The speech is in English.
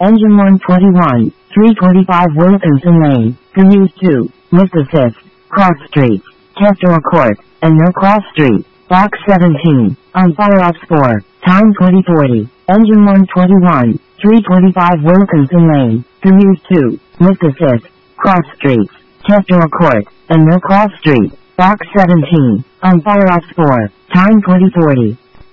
Engine 121, 325 Wilkinson Lane, Cayuse 2, Mississippi, Cross Street, Tesoro Court, and No Cross Street, Box 17, on fire ops 4, time 2040. Engine 121, 325 Wilkinson Lane, Cayuse 2, Mississippi, Cross Street, Tesoro Court, and No Cross Street, Box 17, on fire ops 4, time 2040.